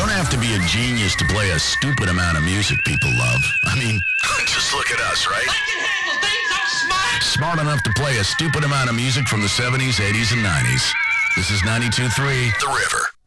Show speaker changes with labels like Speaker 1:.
Speaker 1: don't have to be a genius to play a stupid amount of music people love. I mean, just look at us, right?
Speaker 2: I can handle things. I'm smart.
Speaker 1: Smart enough to play a stupid amount of music from the 70s, 80s, and 90s. This is 92.3 The River.